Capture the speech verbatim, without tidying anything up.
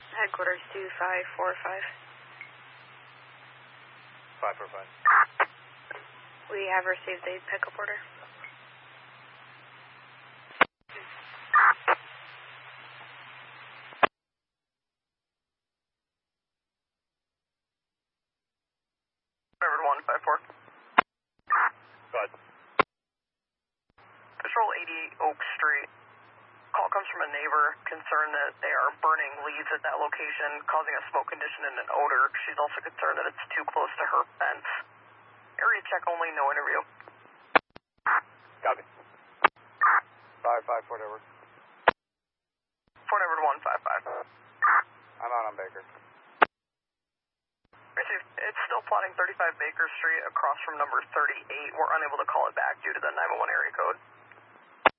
Headquarters two five four five. five four five. We have received a pickup order. Number one five four. Go ahead. Patrol eighty-eight Oak Street. Call comes from a neighbor concerned that they are burning leaves at that location, causing a smoke condition and an odor. She's also concerned that it's too close to her fence. Area check only, no interview. Copy. five five Fort Edward. Fort Edward one five five. I'm out on Baker. Received. It's still plotting thirty-five Baker Street across from number thirty-eight. We're unable to call it back due to the nine one one area code.